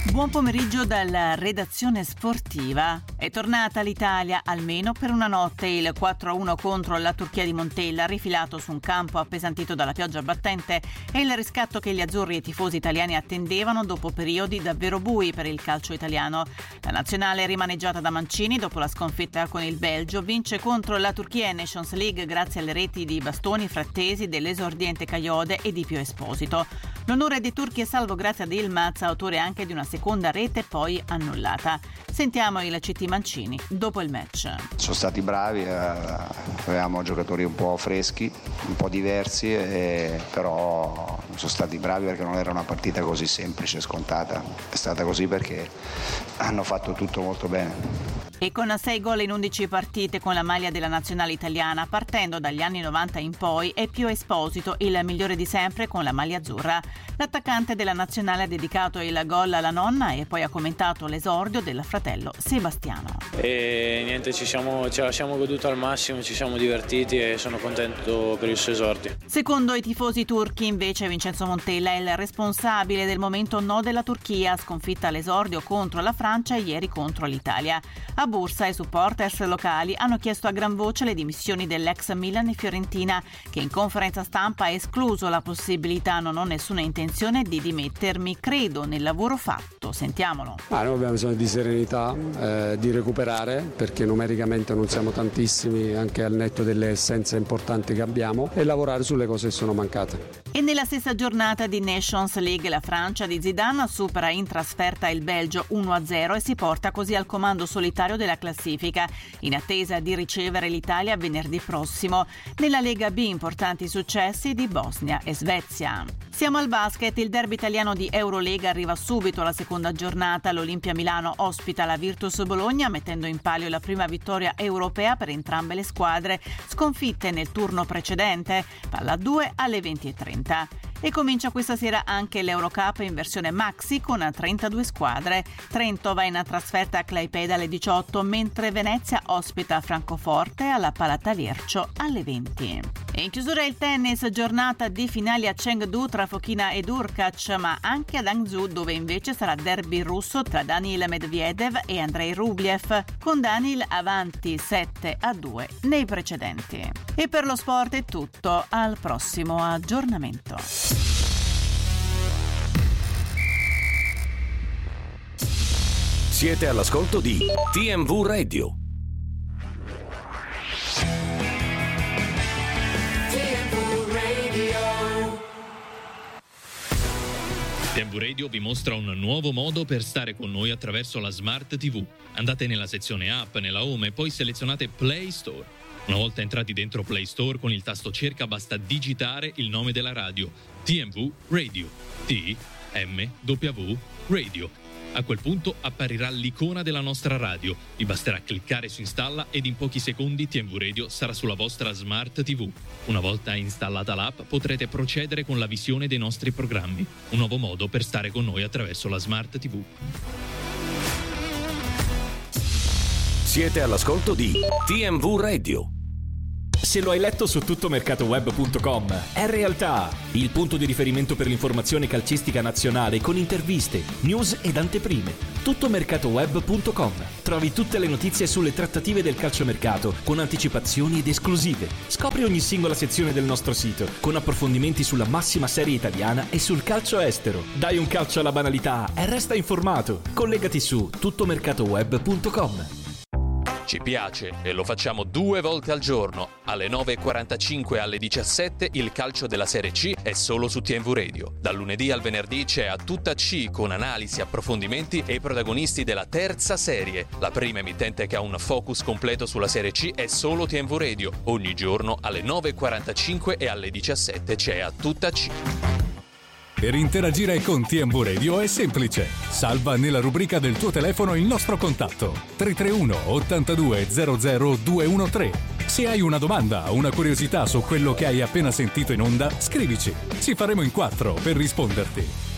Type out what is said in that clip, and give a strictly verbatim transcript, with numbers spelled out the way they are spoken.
Buon pomeriggio dalla redazione sportiva. È tornata l'Italia almeno per una notte. Il quattro a uno contro la Turchia di Montella, rifilato su un campo appesantito dalla pioggia battente, è il riscatto che gli azzurri e i tifosi italiani attendevano dopo periodi davvero bui per il calcio italiano. La nazionale, rimaneggiata da Mancini dopo la sconfitta con il Belgio, vince contro la Turchia in Nations League grazie alle reti di Bastoni, Frattesi, dell'esordiente Caiode e di Pio Esposito. L'onore dei turchi è salvo grazie ad Yilmaz, autore anche di una seconda rete poi annullata. Sentiamo il C T Mancini dopo il match. Sono stati bravi, eh, avevamo giocatori un po' freschi, un po' diversi, eh, però sono stati bravi perché non era una partita così semplice, scontata. È stata così perché hanno fatto tutto molto bene. E con sei gol in undici partite con la maglia della nazionale italiana, partendo dagli anni novanta in poi, è Pio Esposito il migliore di sempre con la maglia azzurra. L'attaccante della nazionale ha dedicato il gol alla nonna e poi ha commentato l'esordio del fratello Sebastiano. E niente, ci siamo, ce la siamo goduto al massimo, ci siamo divertiti e sono contento per il suo esordio. Secondo i tifosi turchi, invece, Vincenzo Montella è il responsabile del momento no della Turchia, sconfitta all'esordio contro la Francia e ieri contro l'Italia. A Bursa i supporters locali hanno chiesto a gran voce le dimissioni dell'ex Milan e Fiorentina, che in conferenza stampa ha escluso la possibilità "non ho nessuna intenzione di dimettermi, credo nel lavoro fatto". Sentiamolo. Ah, noi abbiamo bisogno di serenità, eh, di recuperare, perché numericamente non siamo tantissimi, anche al netto delle essenze importanti che abbiamo, e lavorare sulle cose che sono mancate. E nella stessa giornata di Nations League la Francia di Zidane supera in trasferta il Belgio uno a zero e si porta così al comando solitario della classifica, in attesa di ricevere l'Italia venerdì prossimo. Nella Lega B importanti successi di Bosnia e Svezia. Siamo al basket, il derby italiano di Eurolega arriva subito alla seconda giornata. L'Olimpia Milano ospita la Virtus Bologna, mettendo in palio la prima vittoria europea per entrambe le squadre, sconfitte nel turno precedente. Palla due alle venti e trenta. E comincia questa sera anche l'Eurocup in versione maxi con trentadue squadre. Trento va in trasferta a Klaipeda alle diciotto, mentre Venezia ospita Francoforte alla Palataliercio alle venti. E in chiusura il tennis, giornata di finali a Chengdu tra Fokina ed Urkac, ma anche ad Hangzhou, dove invece sarà derby russo tra Daniil Medvedev e Andrei Rublev, con Daniil avanti sette a due nei precedenti. E per lo sport è tutto, al prossimo aggiornamento. Siete all'ascolto di T M V Radio. T M V Radio vi mostra un nuovo modo per stare con noi attraverso la Smart T V. Andate nella sezione app, nella home e poi selezionate Play Store. Una volta entrati dentro Play Store, con il tasto cerca basta digitare il nome della radio: T M V Radio. T M W Radio. A quel punto apparirà l'icona della nostra radio. Vi basterà cliccare su installa ed in pochi secondi T M V Radio sarà sulla vostra Smart T V. Una volta installata l'app potrete procedere con la visione dei nostri programmi. Un nuovo modo per stare con noi attraverso la Smart T V. Siete all'ascolto di T M V Radio. Se lo hai letto su tuttomercatoweb punto com, è realtà! Il punto di riferimento per l'informazione calcistica nazionale con interviste, news ed anteprime. tuttomercatoweb punto com. Trovi tutte le notizie sulle trattative del calciomercato con anticipazioni ed esclusive. Scopri ogni singola sezione del nostro sito con approfondimenti sulla massima serie italiana e sul calcio estero. Dai un calcio alla banalità e resta informato. Collegati su tuttomercatoweb punto com. Ci piace e lo facciamo due volte al giorno. Alle nove e quarantacinque e alle diciassette il calcio della Serie C è solo su T M V Radio. Dal lunedì al venerdì c'è A Tutta C con analisi, approfondimenti e i protagonisti della terza serie. La prima emittente che ha un focus completo sulla Serie C è solo T M V Radio. Ogni giorno alle nove e quarantacinque e alle diciassette c'è A Tutta C. Per interagire con T M V Radio è semplice. Salva nella rubrica del tuo telefono il nostro contatto tre tre uno ottantadue zero zero due uno tre. Se hai una domanda o una curiosità su quello che hai appena sentito in onda, scrivici. Ci faremo in quattro per risponderti.